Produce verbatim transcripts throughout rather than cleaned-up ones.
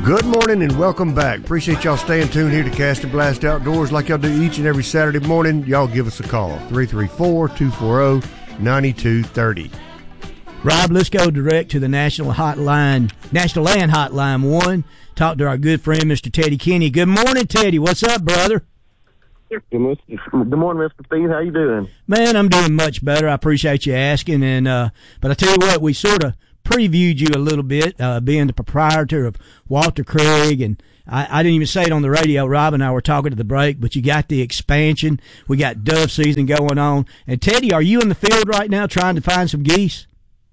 Good morning and welcome back. Appreciate y'all staying tuned here to Cast and Blast Outdoors like y'all do each and every Saturday morning. Y'all give us a call, three three four, two four zero, nine two three zero. Rob, let's go direct to the National Hotline, National Land Hotline one. Talk to our good friend, Mister Teddy Kenny. Good morning, Teddy. What's up, brother? Good morning, Mister Steve. How you doing? Man, I'm doing much better. I appreciate you asking. And uh, but I tell you what, we sort of previewed you a little bit, uh, being the proprietor of Walter Craig, and I, I didn't even say it on the radio. Rob and I were talking at the break, but you got the expansion. We got dove season going on. And Teddy, are you in the field right now trying to find some geese?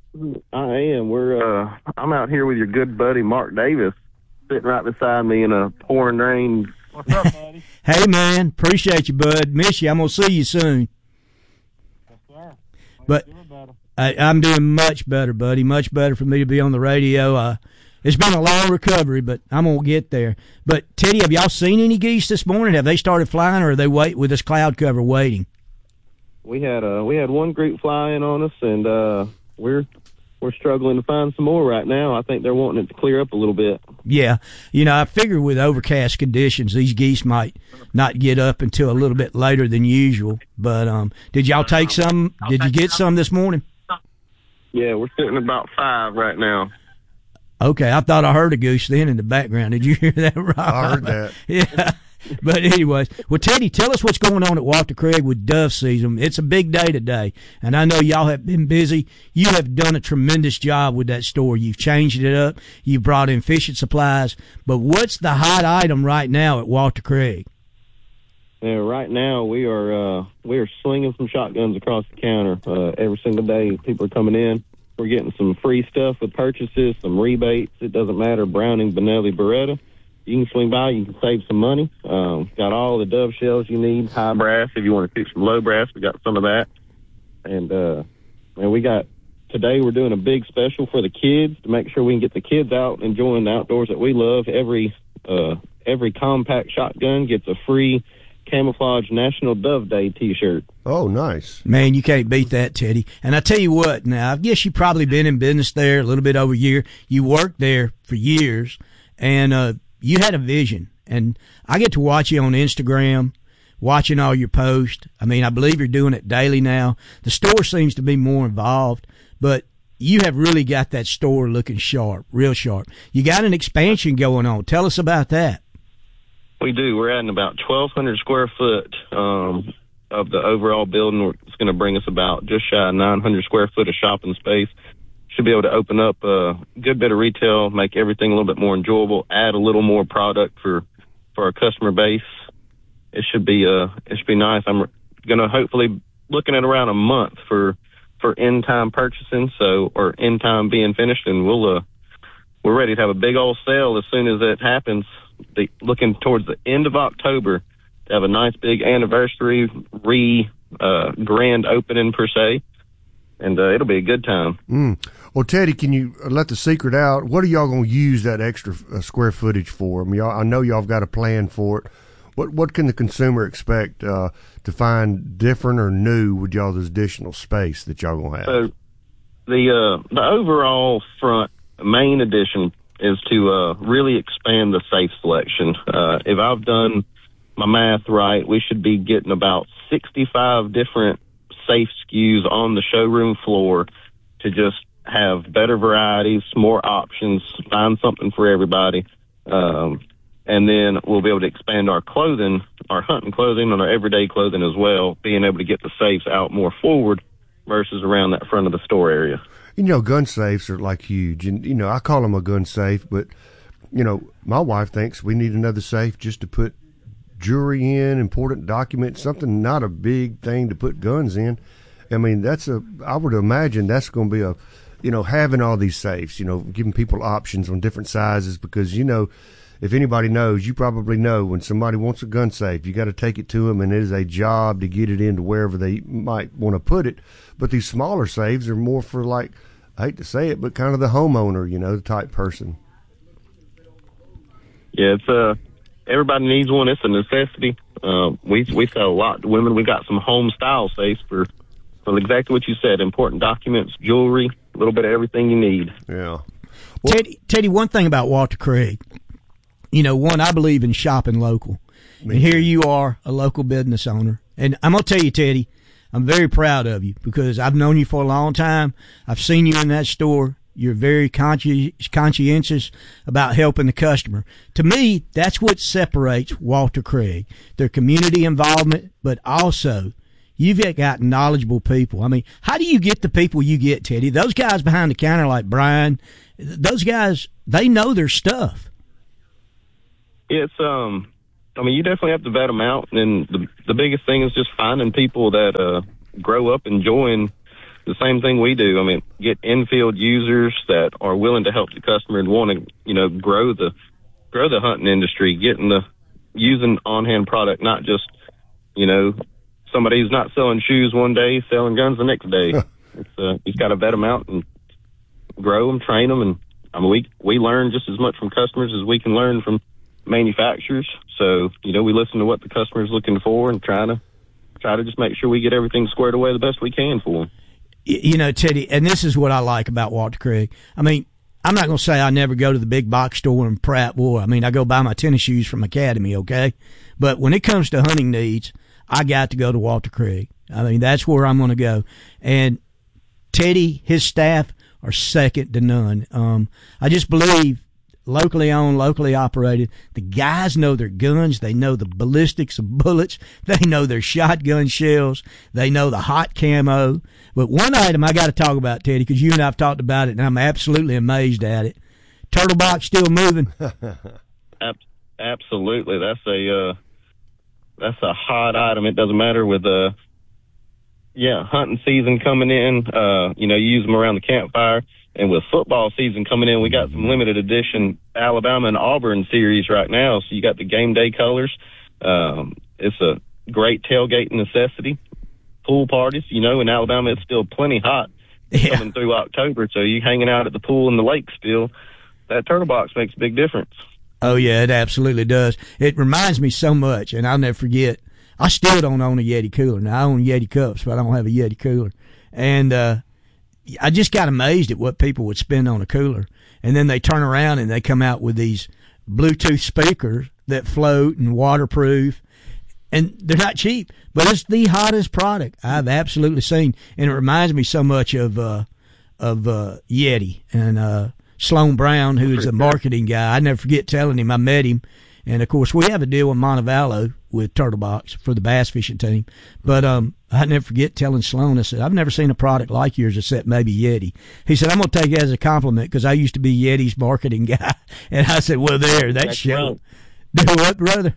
I am. We're. Uh, I'm out here with your good buddy Mark Davis, sitting right beside me in a pouring rain. What's up, buddy? Hey, man. Appreciate you, bud. Miss you. I'm going to see you soon. Yes, sir. But I, I'm doing much better, buddy. Much better for me to be on the radio. Uh, it's been a long recovery, but I'm going to get there. But, Teddy, have y'all seen any geese this morning? Have they started flying, or are they wait with this cloud cover waiting? We had uh, we had one group flying on us, and uh, we're we're struggling to find some more right now. I think they're wanting it to clear up a little bit. Yeah. You know, I figure with overcast conditions, these geese might not get up until a little bit later than usual. But um, did y'all take some? Did you get some this morning? Yeah, we're sitting about five right now. Okay, I thought I heard a goose then in the background. Did you hear that, Rob? I heard that. Yeah. But anyways, well, Teddy, tell us what's going on at Walter Craig with dove season. It's a big day today, and I know y'all have been busy. You have done a tremendous job with that store. You've changed it up. You've brought in fishing supplies. But what's the hot item right now at Walter Craig? Yeah, right now we are uh, we are slinging some shotguns across the counter uh, every single day. People are coming in. We're getting some free stuff with purchases, some rebates. It doesn't matter, Browning, Benelli, Beretta. You can swing by. You can save some money. Um, got all the dove shells you need. High brass if you want to shoot some low brass. We got some of that. And uh, and we got today. We're doing a big special for the kids to make sure we can get the kids out enjoying the outdoors that we love. Every uh, every compact shotgun gets a free camouflage National Dove Day T-shirt. Oh, nice. Man, you can't beat that, Teddy. And I tell you what, now, I guess you've probably been in business there a little bit over a year. You worked there for years, and uh, you had a vision. And I get to watch you on Instagram, watching all your posts. I mean, I believe you're doing it daily now. The store seems to be more involved, but you have really got that store looking sharp, real sharp. You got an expansion going on. Tell us about that. We do. We're adding about twelve hundred square foot um, of the overall building. It's going to bring us about just shy of nine hundred square foot of shopping space. Should be able to open up a good bit of retail, make everything a little bit more enjoyable, add a little more product for, for our customer base. It should be uh, it should be nice. I'm going to hopefully looking at around a month for for end time purchasing, so or end time being finished, and we'll uh, we're ready to have a big old sale as soon as it happens. The, looking towards the end of October to have a nice big anniversary re uh, grand opening per se, and uh, it'll be a good time. Mm. Well, Teddy, can you let the secret out? What are y'all going to use that extra uh, square footage for? I mean, y'all, I know y'all have got a plan for it. What what can the consumer expect uh, to find different or new with y'all's additional space that y'all going to have? So the uh, the overall front main addition is to uh, really expand the safe selection. Uh, if I've done my math right, we should be getting about sixty-five different safe S K Us on the showroom floor to just have better varieties, more options, find something for everybody. Um, and then we'll be able to expand our clothing, our hunting clothing, and our everyday clothing as well, being able to get the safes out more forward versus around that front of the store area. You know, gun safes are like huge, and you know, I call them a gun safe, but you know, my wife thinks we need another safe just to put jewelry in, important documents, something not a big thing to put guns in. I mean, that's a, I would imagine that's going to be a, you know, having all these safes, you know, giving people options on different sizes, because, you know, if anybody knows, you probably know when somebody wants a gun safe, you got to take it to them, and it is a job to get it into wherever they might want to put it. But these smaller safes are more for, like, I hate to say it, but kind of the homeowner, you know, the type person. Yeah, it's uh, everybody needs one. It's a necessity. Uh, we we sell a lot to women. We got some home style safes for, for exactly what you said: important documents, jewelry, a little bit of everything you need. Yeah. Well, Teddy, Teddy, one thing about Walter Craig, you know, one, I believe in shopping local. Me and here too. you are, a local business owner. And I'm going to tell you, Teddy, I'm very proud of you because I've known you for a long time. I've seen you in that store. You're very consci- conscientious about helping the customer. To me, that's what separates Walter Craig. Their community involvement, but also you've got knowledgeable people. I mean, how do you get the people you get, Teddy? Those guys behind the counter like Brian, those guys, they know their stuff. It's um, I mean, you definitely have to vet them out, and the the biggest thing is just finding people that uh grow up enjoying the same thing we do. I mean, get infield users that are willing to help the customer and want to, you know, grow the grow the hunting industry, getting the using on hand product, not just, you know, somebody who's not selling shoes one day, selling guns the next day. It's uh, you've got to vet them out and grow them, train them, and I mean, we we learn just as much from customers as we can learn from manufacturers. So, you know, we listen to what the customer's looking for and try to try to just make sure we get everything squared away the best we can for them. You know, Teddy, and this is what I like about Walter Craig. I mean, I'm not going to say I never go to the big box store in Pratt War. I mean, I go buy my tennis shoes from Academy, okay? But when it comes to hunting needs, I got to go to Walter Craig. I mean, that's where I'm going to go. And Teddy, his staff are second to none. Um, I just believe locally owned, locally operated. The guys know their guns. They know the ballistics of bullets. They know their shotgun shells. They know the hot camo. But one item I got to talk about, Teddy, because you and I have talked about it, and I'm absolutely amazed at it. Turtle box still moving? Ab- absolutely. That's a uh, that's a hot item. It doesn't matter with uh, yeah, hunting season coming in. Uh, you know, you use them around the campfire. And with football season coming in, we got some limited edition Alabama and Auburn series right now. So you got the game day colors. Um, it's a great tailgate necessity. Pool parties, you know, in Alabama, it's still plenty hot Yeah. coming through October. So you hanging out at the pool in the lake still, that turtle box makes a big difference. Oh, yeah, it absolutely does. It reminds me so much, and I'll never forget. I still don't own a Yeti cooler. Now, I own Yeti cups, but I don't have a Yeti cooler. And, uh, I just got amazed at what people would spend on a cooler. And then they turn around and they come out with these Bluetooth speakers that float and waterproof. And they're not cheap, but it's the hottest product I've absolutely seen. And it reminds me so much of, uh, of, uh, Yeti and, uh, Sloan Brown, who is a marketing guy. I never forget telling him I met him. And of course, we have a deal with Montevallo with Turtle Box for the bass fishing team. But um, I never forget telling Sloan, I said, I've never seen a product like yours except maybe Yeti. He said, I'm going to take it as a compliment because I used to be Yeti's marketing guy. And I said, well, there, that showed. Do what, brother?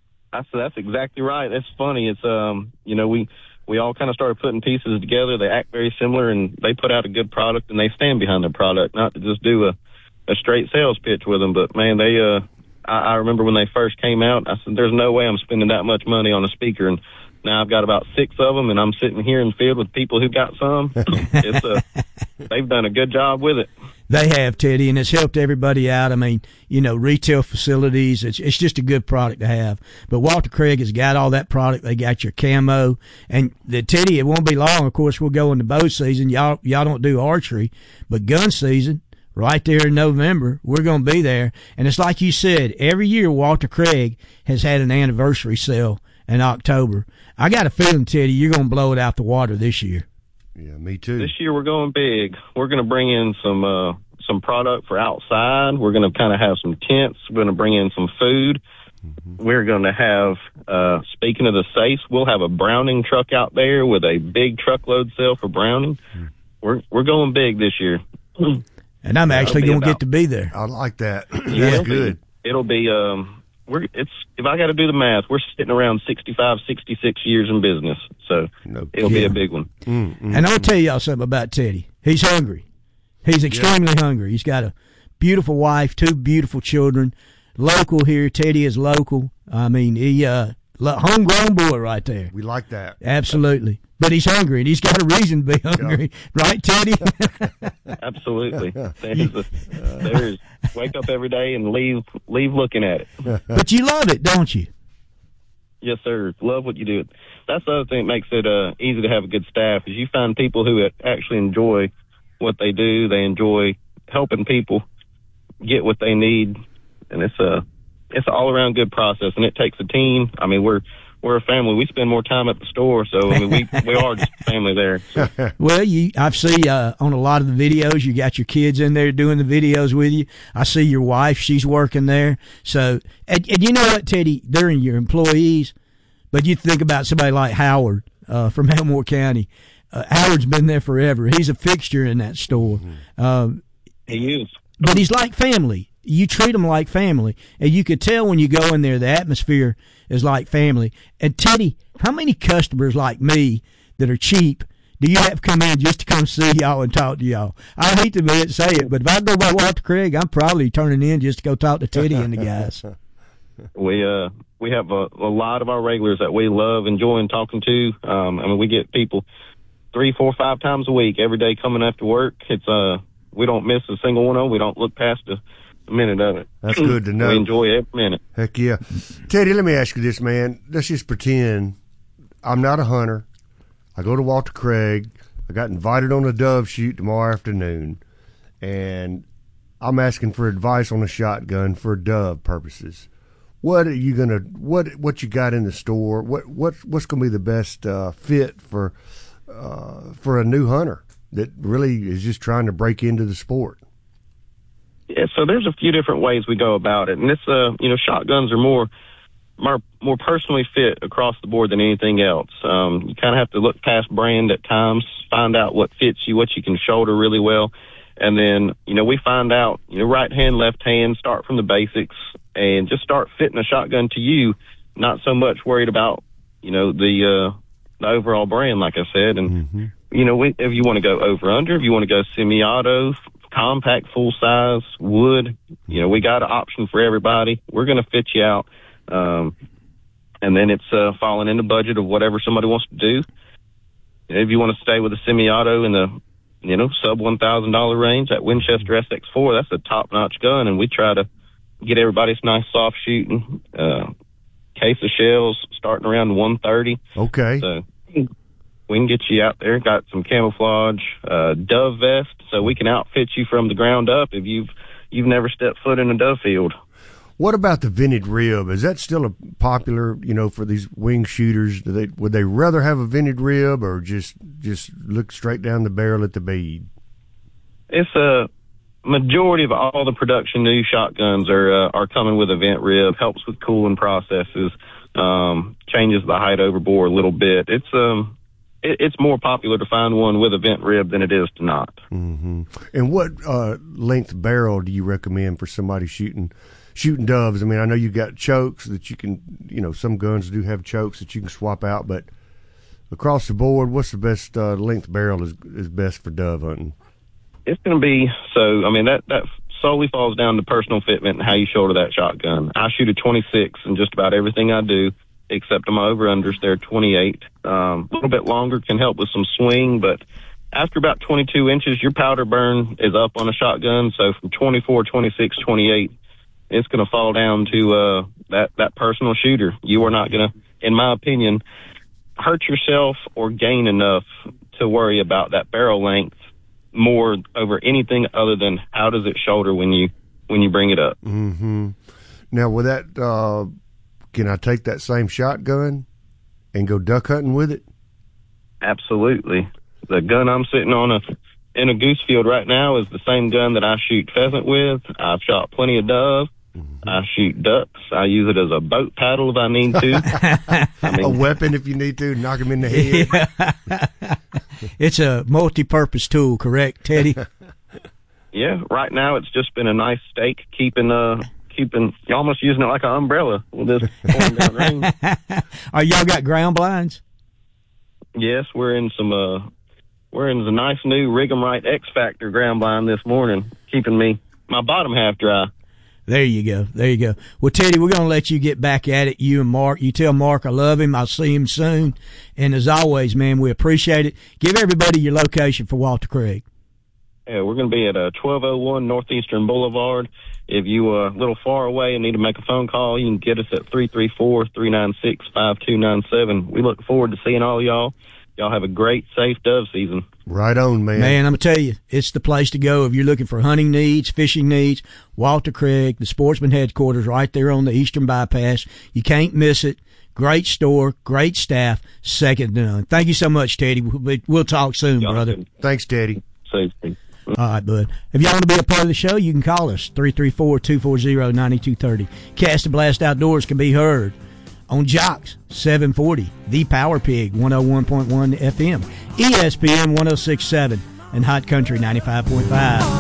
I said, that's exactly right. That's funny. It's, um, you know, we, we all kind of started putting pieces together. They act very similar, and they put out a good product, and they stand behind their product, not to just do a, a straight sales pitch with them. But, man, they uh. I remember when they first came out, I said, there's no way I'm spending that much money on a speaker. And now I've got about six of them, and I'm sitting here in the field with people who got some. It's a, they've done a good job with it. They have, Teddy, and it's helped everybody out. I mean, you know, retail facilities, it's it's just a good product to have. But Walter Craig has got all that product. They got your camo. And, the Teddy, it won't be long. Of course, we'll go into bow season. Y'all, y'all don't do archery, but gun season, right there in November, we're going to be there. And it's like you said, every year Walter Craig has had an anniversary sale in October. I got a feeling, Teddy, you're going to blow it out the water this year. Yeah, me too. This year we're going big. We're going to bring in some uh, some product for outside. We're going to kind of have some tents. We're going to bring in some food. Mm-hmm. We're going to have, uh, speaking of the safes, we'll have a Browning truck out there with a big truckload sale for Browning. Mm-hmm. We're we're going big this year. And I'm actually going to get to be there. I like that. That's yeah, good. It'll be, um, we're, it's, if I got to do the math, we're sitting around sixty-five, sixty-six years in business. So no, it'll yeah. be a big one. Mm, mm, and I'll tell y'all something about Teddy. He's hungry. He's extremely yeah. hungry. He's got a beautiful wife, two beautiful children. Local here. Teddy is local. I mean, he, uh, homegrown boy right there. We like that. Absolutely. But he's hungry, and he's got a reason to be hungry. Yeah. Right, Teddy? Absolutely. There's, a, there's wake up every day and leave leave looking at it. But you love it, don't you? Yes, sir. Love what you do. That's the other thing that makes it uh, easy to have a good staff is you find people who actually enjoy what they do. They enjoy helping people get what they need, and it's uh, it's an all around good process, and it takes a team. I mean, we're we're a family. We spend more time at the store, so I mean, we we are just a family there. So. Well, you, I've seen uh, on a lot of the videos, you got your kids in there doing the videos with you. I see your wife; she's working there. So, and, and you know what, Teddy, they're your employees, but you think about somebody like Howard uh, from Elmore County. Uh, Howard's been there forever. He's a fixture in that store. Mm-hmm. Um, he is, but he's like family. You treat them like family, and you could tell when you go in there, the atmosphere is like family. And Teddy, how many customers like me that are cheap do you have come in just to come see y'all and talk to y'all? I hate to admit it, say it, but if I go by Walter Craig, I'm probably turning in just to go talk to Teddy and the guys. We uh we have a, a lot of our regulars that we love enjoying talking to. Um, I mean, we get people three, four, five times a week, every day coming after work. It's uh we don't miss a single one of them. We don't look past a, a minute of it. That's good to know. We enjoy every minute. Heck yeah. Teddy, let me ask you this, man. Let's just pretend I'm not a hunter. I go to Walter Craig. I got invited on a dove shoot tomorrow afternoon, and I'm asking for advice on a shotgun for dove purposes. What are you gonna what what you got in the store? What what what's gonna be the best uh, fit for uh, for a new hunter that really is just trying to break into the sport? Yeah, so there's a few different ways we go about it, and this uh you know shotguns are more more more personally fit across the board than anything else. Um, you kind of have to look past brand at times, find out what fits you, what you can shoulder really well. And then, you know, we find out, you know, right hand, left hand, start from the basics and just start fitting a shotgun to you, not so much worried about, you know, the, uh, the overall brand, like I said. And, mm-hmm. you know, we, if you want to go over under, if you want to go semi-auto, compact, full size, wood, you know, we got an option for everybody. We're going to fit you out. Um, and then it's, uh, falling in the budget of whatever somebody wants to do. If you want to stay with a semi-auto in the, you know, sub one thousand dollars range, that Winchester S X four, that's a top-notch gun, and we try to get everybody's nice soft shooting, uh, case of shells starting around one thirty. Okay. So we can get you out there, got some camouflage, uh, dove vest, so we can outfit you from the ground up if you've, you've never stepped foot in a dove field. What about the vented rib? Is that still a popular, you know, for these wing shooters? Do they would they rather have a vented rib or just just look straight down the barrel at the bead? It's a majority of all the production new shotguns are uh, are coming with a vent rib. Helps with cooling processes, um, changes the height over bore a little bit. It's um it, it's more popular to find one with a vent rib than it is to not. Mm-hmm. And what uh, length barrel do you recommend for somebody shooting? Shooting doves? I mean, I know you got chokes that you can, you know, some guns do have chokes that you can swap out, but across the board, what's the best uh, length barrel is is best for dove hunting? It's going to be, so, I mean, that, that solely falls down to personal fitment and how you shoulder that shotgun. I shoot a twenty-six in just about everything I do, except on my over-unders, they're twenty-eight. Um, a little bit longer can help with some swing, but after about twenty-two inches, your powder burn is up on a shotgun, so from twenty-four, twenty-six, twenty-eight, it's going to fall down to uh, that, that personal shooter. You are not going to, in my opinion, hurt yourself or gain enough to worry about that barrel length more over anything other than how does it shoulder when you when you bring it up. Mm-hmm. Now, with that, uh, can I take that same shotgun and go duck hunting with it? Absolutely. The gun I'm sitting on a in a goose field right now is the same gun that I shoot pheasant with. I've shot plenty of dove. Mm-hmm. I shoot ducks. I use it as a boat paddle if I need to. I mean, a weapon if you need to, knock them in the head. Yeah. It's a multi-purpose tool, correct, Teddy? Yeah, right now it's just been a nice stake, keeping uh keeping you're almost using it like an umbrella with this pouring down rain. Are y'all got ground blinds? Yes, we're in some uh we're in the nice new Rig'em Right X Factor ground blind this morning, keeping me my bottom half dry. There you go. There you go. Well, Teddy, we're going to let you get back at it, you and Mark. You tell Mark I love him. I'll see him soon. And as always, man, we appreciate it. Give everybody your location for Walter Craig. Yeah, we're going to be at uh, twelve oh one Northeastern Boulevard. If you are a little far away and need to make a phone call, you can get us at three three four, three nine six, five two nine seven. We look forward to seeing all y'all. y'all have a great, safe dove season. Right on, man. Man, I'm going to tell you, it's the place to go if you're looking for hunting needs, fishing needs. Walter Craig, the Sportsman headquarters right there on the Eastern Bypass. You can't miss it. Great store, great staff, second to none. Thank you so much, Teddy. We'll, we'll talk soon, Y'all brother. can- Thanks, Teddy. Safety. All right, bud. If y'all want to be a part of the show, you can call us, three three four, two four zero, nine two three zero. Cast and Blast Outdoors can be heard on Jocks seven forty, The Power Pig one oh one point one F M, E S P N one oh six point seven, and Hot Country ninety-five point five.